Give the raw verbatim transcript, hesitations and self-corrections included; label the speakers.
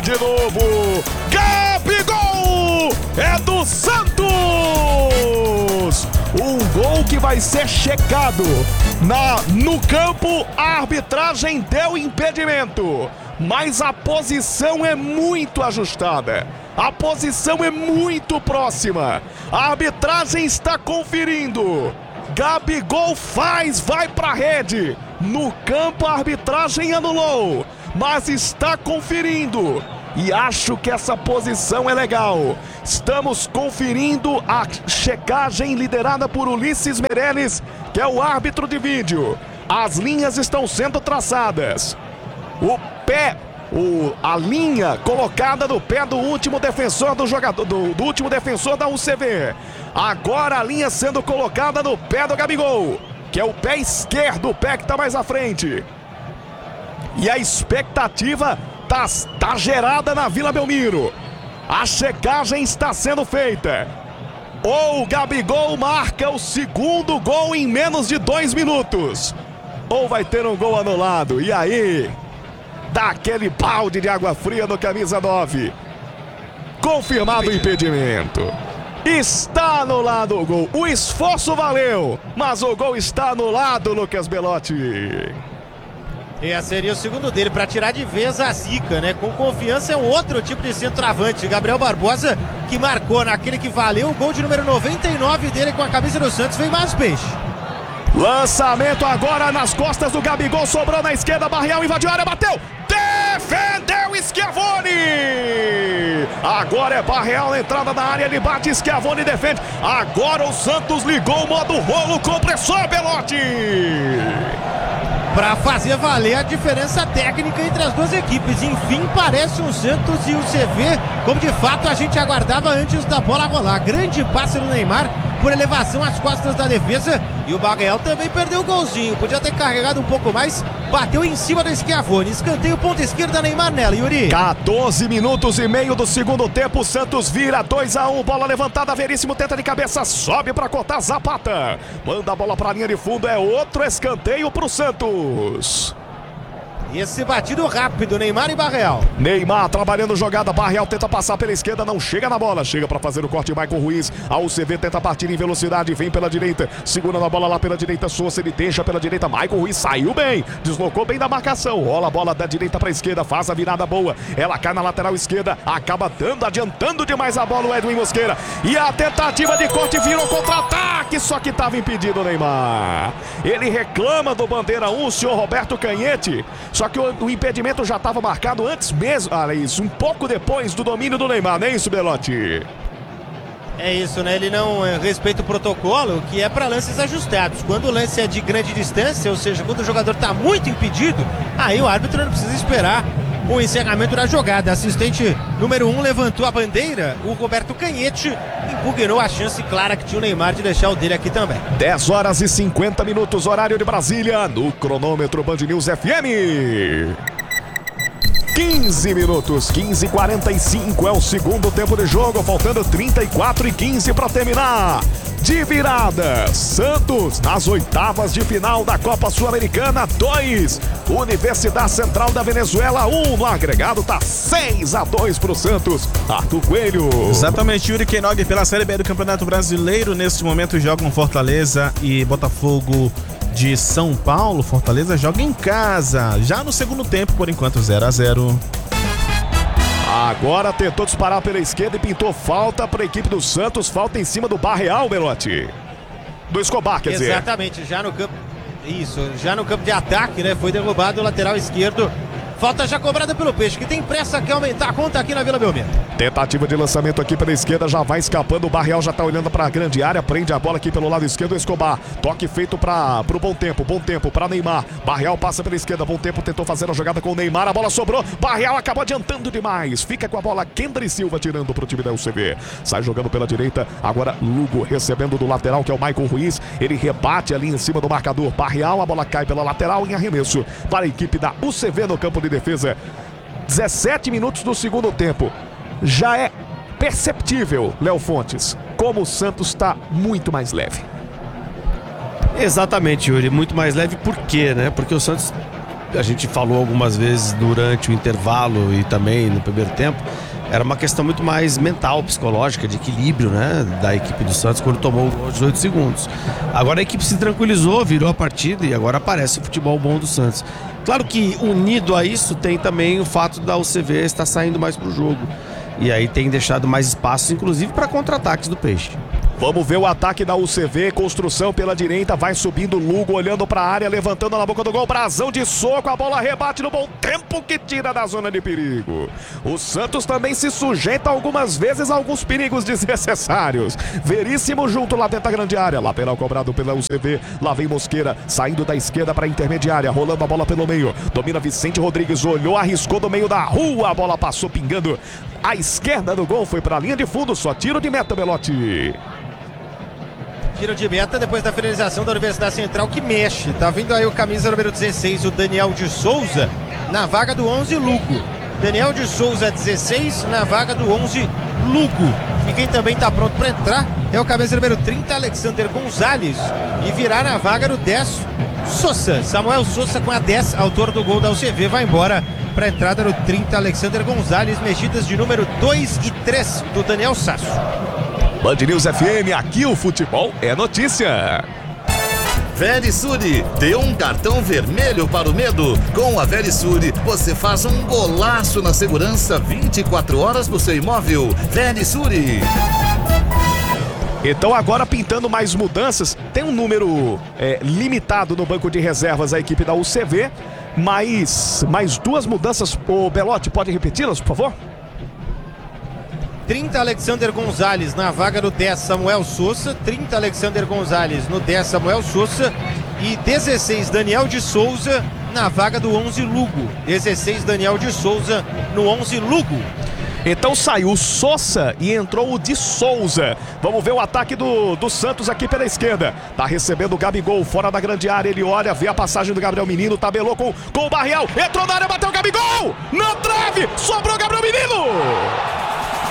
Speaker 1: de novo. Gabigol é do Santos. Um gol que vai ser checado. Na, no campo, a arbitragem deu impedimento. Mas a posição é muito ajustada. A posição é muito próxima. A arbitragem está conferindo. Gabigol faz, vai pra rede. No campo a arbitragem anulou, mas está conferindo. E acho que essa posição é legal. Estamos conferindo a checagem liderada por Ulisses Meirelles, que é o árbitro de vídeo. As linhas estão sendo traçadas. O pé... O, a linha colocada no pé do último defensor do jogador do, do último defensor da U C V. Agora a linha sendo colocada no pé do Gabigol, que é o pé esquerdo, o pé que está mais à frente. E a expectativa tá, tá gerada na Vila Belmiro. A checagem está sendo feita. Ou o Gabigol marca o segundo gol em menos de dois minutos, ou vai ter um gol anulado. E aí... dá aquele balde de água fria no camisa nove. Confirmado o impedimento. Está anulado o gol. O esforço valeu, mas o gol está anulado, Lucas Belotti.
Speaker 2: Esse seria o segundo dele, para tirar de vez a zica, né? Com confiança é um outro tipo de centroavante. Gabriel Barbosa, que marcou naquele que valeu o gol de número noventa e nove dele com a camisa do Santos, vem mais peixe.
Speaker 1: Lançamento agora nas costas do Gabigol, sobrou na esquerda, Barreal invadiu a área, bateu, defendeu Schiavoni. Agora é Barreal na entrada da área, ele bate, Schiavoni defende. Agora o Santos ligou o modo rolo compressor, Belotti,
Speaker 2: para fazer valer a diferença técnica entre as duas equipes. Enfim, parece um Santos e o C V como de fato a gente aguardava antes da bola rolar. Grande passe do Neymar por elevação às costas da defesa, e o Barreal também perdeu o golzinho, podia ter carregado um pouco mais, bateu em cima do Schiavoni. Escanteio ponta esquerda, Neymar nela, Yuri.
Speaker 1: quatorze minutos e meio do segundo tempo, Santos vira dois a um, bola levantada, Veríssimo tenta de cabeça, sobe para cortar, Zapata manda a bola para a linha de fundo, é outro escanteio para o Santos.
Speaker 2: Esse batido rápido, Neymar e Barreal.
Speaker 1: Neymar trabalhando jogada, Barreal tenta passar pela esquerda, não chega na bola, chega para fazer o corte, Maicon Ruiz, a U C V tenta partir em velocidade, vem pela direita, segura na bola lá pela direita, Souza, ele deixa pela direita, Maicon Ruiz saiu bem, deslocou bem da marcação, rola a bola da direita para a esquerda, faz a virada boa, ela cai na lateral esquerda, acaba dando, adiantando demais a bola o Edwin Mosqueira, e a tentativa de corte virou contra-ataque, só que estava impedido o Neymar. Ele reclama do bandeira um, o senhor Roberto Canhete, só que o, o impedimento já estava marcado antes mesmo, ah, isso, um pouco depois do domínio do Neymar, não é isso, Belotti?
Speaker 2: É isso, né? Ele não é, respeita o protocolo, que é para lances ajustados. Quando o lance é de grande distância, ou seja, quando o jogador está muito impedido, aí o árbitro não precisa esperar o encerramento da jogada. Assistente número um levantou a bandeira, o Roberto Canhete impugnou a chance clara que tinha o Neymar de deixar o dele aqui também.
Speaker 1: dez horas e cinquenta minutos, horário de Brasília, no cronômetro Band News F M. quinze minutos, quinze e quarenta e cinco é o segundo tempo de jogo, faltando trinta e quatro e quinze para terminar. De virada, Santos nas oitavas de final da Copa Sul-Americana, dois. Universidade Central da Venezuela, um. No agregado tá seis a dois pro Santos. Arthur Coelho.
Speaker 3: Exatamente, Yuri Queiroga, pela Série B do Campeonato Brasileiro. Neste momento jogam Fortaleza e Botafogo de São Paulo. Fortaleza joga em casa, já no segundo tempo, por enquanto zero a zero.
Speaker 1: Agora tentou disparar pela esquerda e pintou falta para a equipe do Santos. Falta em cima do Barreal, Belotti. Do Escobar, quer dizer.
Speaker 2: Exatamente, já no campo. Isso, já no campo de ataque, né? Foi derrubado o lateral esquerdo. Falta já cobrada pelo Peixe, que tem pressa, quer aumentar a conta aqui na Vila Belmiro.
Speaker 1: Tentativa de lançamento aqui pela esquerda, já vai escapando. O Barreal já tá olhando para a grande área, prende a bola aqui pelo lado esquerdo, Escobar. Toque feito para o Bom Tempo, Bom Tempo para Neymar. Barreal passa pela esquerda, Bom Tempo tentou fazer a jogada com o Neymar, a bola sobrou. Barreal acabou adiantando demais. Fica com a bola Kendry Silva tirando pro time da U C V. Sai jogando pela direita, agora Lugo recebendo do lateral, que é o Maicon Ruiz. Ele rebate ali em cima do marcador. Barreal, a bola cai pela lateral em arremesso para a equipe da U C V no campo de defesa. dezessete minutos do segundo tempo. Já é perceptível, Léo Fontes, como o Santos está muito mais leve.
Speaker 4: Exatamente, Yuri, muito mais leve. Por quê, né? Porque o Santos a gente falou algumas vezes durante o intervalo e também no primeiro tempo, era uma questão muito mais mental, psicológica, de equilíbrio, né, da equipe do Santos quando tomou o gol aos dezoito segundos. Agora a equipe se tranquilizou, virou a partida e agora aparece o futebol bom do Santos. Claro que unido a isso tem também o fato da U C V estar saindo mais pro jogo. E aí tem deixado mais espaços, inclusive para contra-ataques do Peixe.
Speaker 1: Vamos ver o ataque da U C V, construção pela direita, vai subindo Lugo, olhando para a área, levantando na boca do gol, brasão de soco, a bola rebate no bom tempo que tira da zona de perigo. O Santos também se sujeita algumas vezes a alguns perigos desnecessários. Veríssimo junto lá dentro da grande área, lateral cobrado pela U C V, lá vem Mosqueira, saindo da esquerda para a intermediária, rolando a bola pelo meio, domina Vicente Rodrigues, olhou, arriscou do meio da rua, a bola passou pingando à esquerda do gol, foi para a linha de fundo, só tiro de meta, Belotti.
Speaker 2: Tiro de meta depois da finalização da Universidade Central que mexe. Tá vindo aí o camisa número dezesseis, o Daniel de Souza, na vaga do onze, Lugo. Daniel de Souza, dezesseis, na vaga do onze, Lugo. E quem também tá pronto para entrar é o camisa número trinta, Alexander Gonzalez. E virar na vaga do dez, Sousa. Samuel Sousa com a dez, autor do gol da U C V, vai embora para a entrada do trinta, Alexander Gonzalez, mexidas de número dois e três do Daniel Sasso.
Speaker 1: Band News F M, aqui o futebol é notícia.
Speaker 5: Verisure, dê um cartão vermelho para o medo. Com a Verisure, você faz um golaço na segurança vinte e quatro horas do seu imóvel. Verisure.
Speaker 1: Então agora pintando mais mudanças, tem um número é, limitado no banco de reservas a equipe da U C V, mas mais duas mudanças. O Belotti, pode repeti-las, por favor?
Speaker 2: trinta, Alexander Gonzalez na vaga do dez, Samuel Sousa. trinta, Alexander Gonzalez no dez, Samuel Sousa. E dezesseis, Daniel de Souza na vaga do onze, Lugo. dezesseis, Daniel de Souza no onze, Lugo.
Speaker 1: Então saiu o Sousa e entrou o de Souza. Vamos ver o ataque do, do Santos aqui pela esquerda. Tá recebendo o Gabigol fora da grande área. Ele olha, vê a passagem do Gabriel Menino, tabelou com, com o Barrial. Entrou na área, bateu o Gabigol! Na trave! Sobrou o Gabriel Menino!